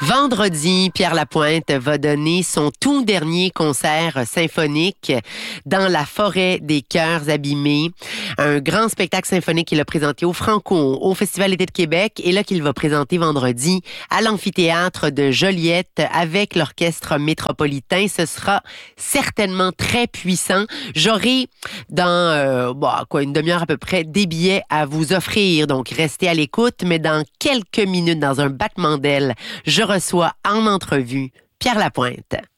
Vendredi, Pierre Lapointe va donner son tout dernier concert symphonique dans la forêt des cœurs abîmés. Un grand spectacle symphonique qu'il a présenté au Franco, au Festival été de Québec, et là qu'il va présenter vendredi à l'amphithéâtre de Joliette avec l'Orchestre métropolitain. Ce sera certainement très puissant. J'aurai dans une demi-heure à peu près des billets à vous offrir, donc restez à l'écoute, mais dans quelques minutes, dans un battement d'ailes, je reçois en entrevue Pierre Lapointe.